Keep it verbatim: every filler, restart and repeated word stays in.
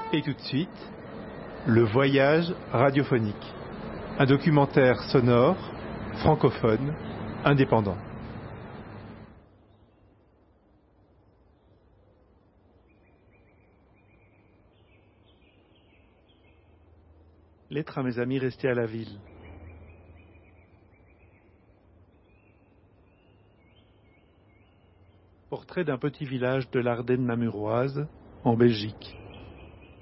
Et tout de suite, le voyage radiophonique. Un documentaire sonore, francophone, indépendant. Lettre à mes amis restés à la ville. Portrait d'un petit village de l'Ardenne namuroise, en Belgique.